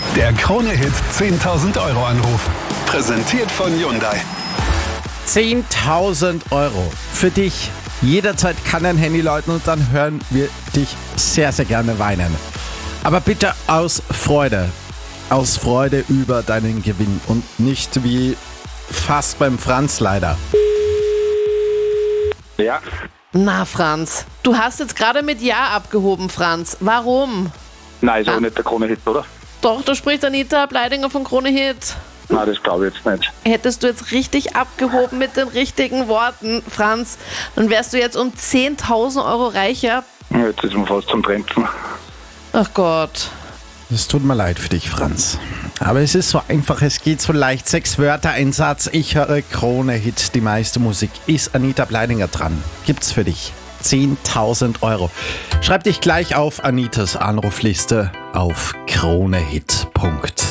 Der Krone-Hit 10.000 Euro Anruf. Präsentiert von Hyundai. 10.000 Euro für dich. Jederzeit kann dein Handy läuten und dann hören wir dich sehr, sehr gerne weinen. Aber bitte aus Freude. Aus Freude über deinen Gewinn und nicht wie fast beim Franz leider. Ja, Na, Franz, du hast jetzt gerade mit Ja abgehoben, Franz. Warum? nein, ist aber nicht der Krone-Hit, oder? Doch, da spricht Anita Bleidinger von Krone Hit. Nein, das glaube ich jetzt nicht. Hättest du jetzt richtig abgehoben mit den richtigen Worten, Franz, dann wärst du jetzt um 10.000 Euro reicher. Jetzt ist man fast zum Bremsen. Ach Gott. Es tut mir leid für dich, Franz. Aber es ist so einfach, es geht so leicht. 6 Wörter, ein Satz. Ich höre Krone-Hit, die meiste Musik. Ist Anita Bleidinger dran? Gibt's für dich 10.000 Euro. Schreib dich gleich auf Anitas Anrufliste auf kronehit.at.